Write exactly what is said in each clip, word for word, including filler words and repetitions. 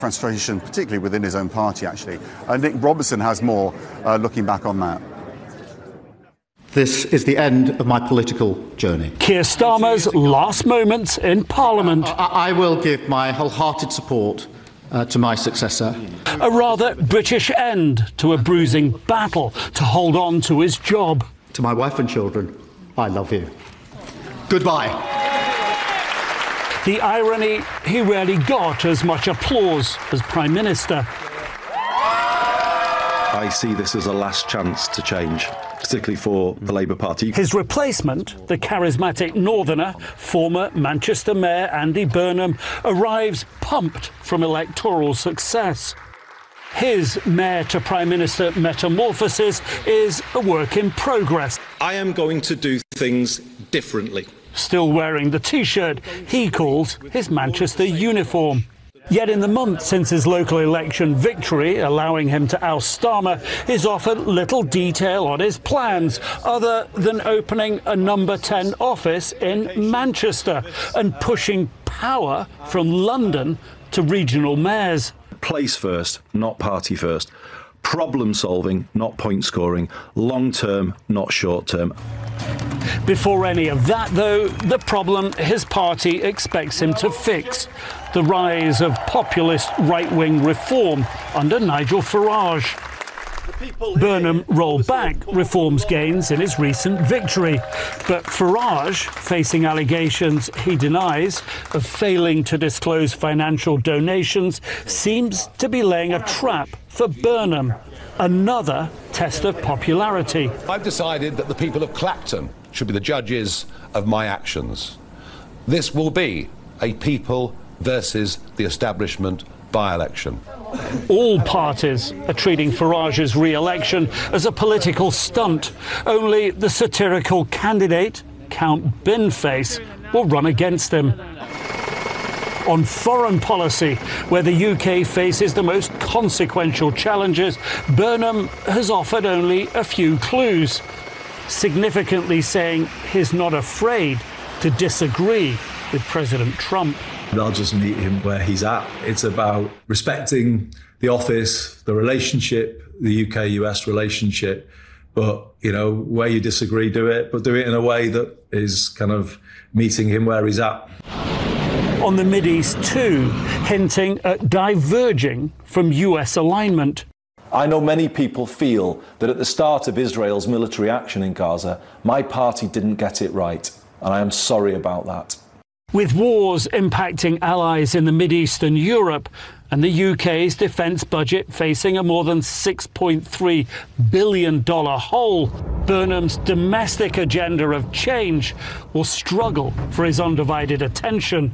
Frustration, particularly within his own party, actually. Uh, Nick Robertson has more uh, looking back on that. This is the end of my political journey. Keir Starmer's last moments in Parliament. I, I will give my wholehearted support uh, to my successor. A rather British end to a bruising battle to hold on to his job. To my wife and children, I love you. Goodbye. The irony, he rarely got as much applause as Prime Minister. I see this as a last chance to change, particularly for the Labour Party. His replacement, the charismatic northerner, former Manchester Mayor Andy Burnham, arrives pumped from electoral success. His Mayor to Prime Minister metamorphosis is a work in progress. I am going to do things differently. Still wearing the T-shirt he calls his Manchester uniform. Yet in the month since his local election victory, allowing him to oust Starmer, he's offered little detail on his plans, other than opening a number ten office in Manchester and pushing power from London to regional mayors. Place first, not party first. Problem solving, not point scoring. Long term, not short term. Before any of that, though, the problem his party expects him to fix: the rise of populist right-wing reform under Nigel Farage. Burnham rolled back reforms gains in his recent victory, but Farage, facing allegations he denies of failing to disclose financial donations, seems to be laying a trap for Burnham, another test of popularity. I've decided that the people of Clacton should be the judges of my actions. This will be a people versus the establishment by-election. All parties are treating Farage's re-election as a political stunt. Only the satirical candidate, Count Binface, will run against him. On foreign policy, where the U K faces the most consequential challenges, Burnham has offered only a few clues, significantly saying he's not afraid to disagree with President Trump. I'll just meet him where he's at. It's about respecting the office, the relationship, the U K U S relationship. But, you know, where you disagree, do it, but do it in a way that is kind of meeting him where he's at. On the Mideast too, hinting at diverging from U S alignment. I know many people feel that at the start of Israel's military action in Gaza, my party didn't get it right, and I am sorry about that. With wars impacting allies in the Mideast and Europe, and the U K's defence budget facing a more than six point three billion dollars hole, Burnham's domestic agenda of change will struggle for his undivided attention.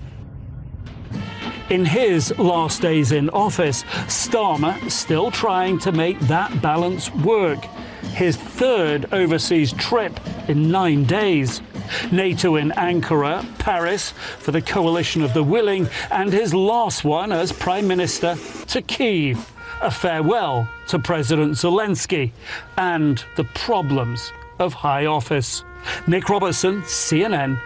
In his last days in office, Starmer still trying to make that balance work. His third overseas trip in nine days. NATO in Ankara, Paris for the Coalition of the Willing, and his last one as Prime Minister to Kyiv. A farewell to President Zelensky and the problems of high office. Nick Robertson, C N N.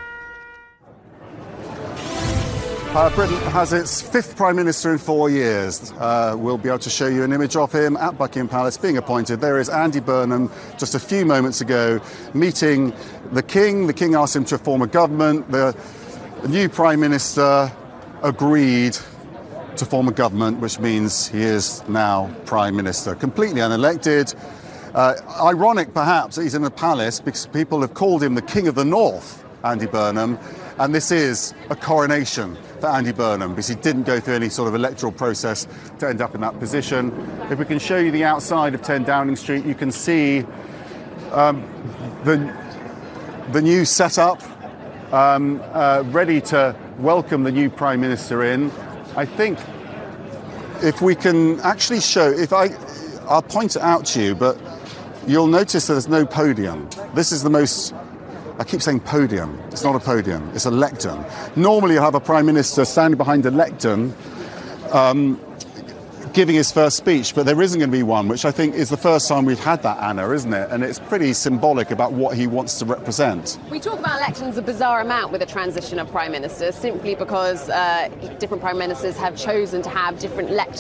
Uh, Britain has its fifth Prime Minister in four years. Uh, we'll be able to show you an image of him at Buckingham Palace being appointed. There is Andy Burnham just a few moments ago meeting the King. The King asked him to form a government. The new Prime Minister agreed to form a government, which means he is now Prime Minister, completely unelected. Uh, ironic, perhaps, that he's in the palace because people have called him the King of the North, Andy Burnham, and this is a coronation for Andy Burnham because he didn't go through any sort of electoral process to end up in that position. If we can show you the outside of ten Downing Street, you can see um, the, the new setup, um, uh, ready to welcome the new Prime Minister in. I think if we can actually show, if I, I'll point it out to you, but you'll notice that there's no podium. This is the most, I keep saying podium. It's not a podium, it's a lectern. Normally you have a Prime Minister standing behind a lectern, um, giving his first speech, but there isn't going to be one, which I think is the first time we've had that, Anna, isn't it? And it's pretty symbolic about what he wants to represent. We talk about elections a bizarre amount with the transition of prime ministers, simply because uh, different prime ministers have chosen to have different lectures